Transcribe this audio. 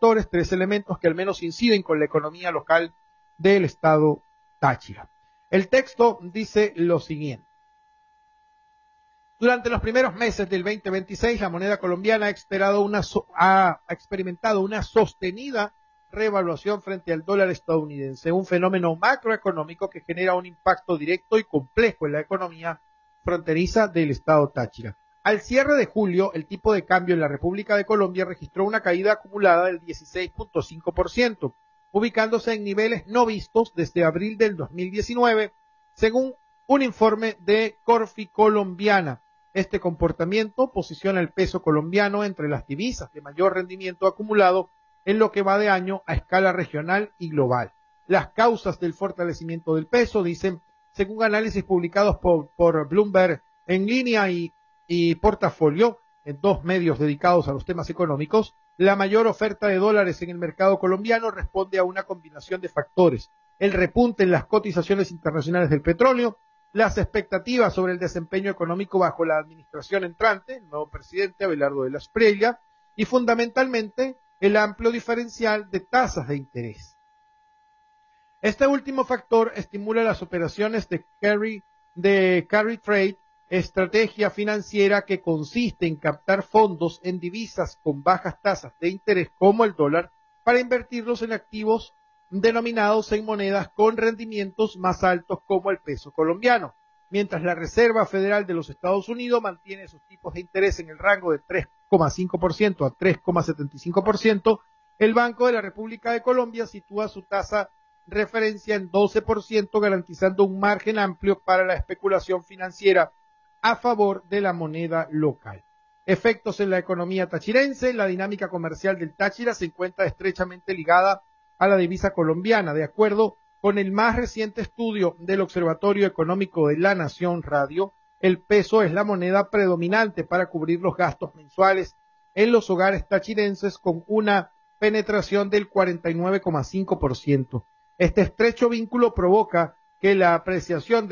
factores, 3 elementos que al menos inciden con la economía local del estado Táchira. El texto dice lo siguiente. Durante los primeros meses del 2026, la moneda colombiana ha experimentado una sostenida revaluación frente al dólar estadounidense, un fenómeno macroeconómico que genera un impacto directo y complejo en la economía fronteriza del estado Táchira. Al cierre de julio, el tipo de cambio en la República de Colombia registró una caída acumulada del 16.5%, ubicándose en niveles no vistos desde abril del 2019, según un informe de Corfi Colombiana. Este comportamiento posiciona el peso colombiano entre las divisas de mayor rendimiento acumulado en lo que va de año a escala regional y global. Las causas del fortalecimiento del peso, dicen, según análisis publicados por Bloomberg en línea y Portafolio, en 2 medios dedicados a los temas económicos, la mayor oferta de dólares en el mercado colombiano responde a una combinación de factores: el repunte en las cotizaciones internacionales del petróleo, las expectativas sobre el desempeño económico bajo la administración entrante, el nuevo presidente Abelardo de la Espriella, y fundamentalmente el amplio diferencial de tasas de interés. Este último factor estimula las operaciones de carry trade, estrategia financiera que consiste en captar fondos en divisas con bajas tasas de interés como el dólar para invertirlos en activos denominados en monedas con rendimientos más altos como el peso colombiano. Mientras la Reserva Federal de los Estados Unidos mantiene sus tipos de interés en el rango de 3,5% a 3,75%, el Banco de la República de Colombia sitúa su tasa referencia en 12%, garantizando un margen amplio para la especulación financiera a favor de la moneda local. Efectos en la economía tachirense. La dinámica comercial del Táchira se encuentra estrechamente ligada a la divisa colombiana. De acuerdo con el más reciente estudio del Observatorio Económico de la Nación Radio, el peso es la moneda predominante para cubrir los gastos mensuales en los hogares tachirenses, con una penetración del 49,5%. Este estrecho vínculo provoca que la apreciación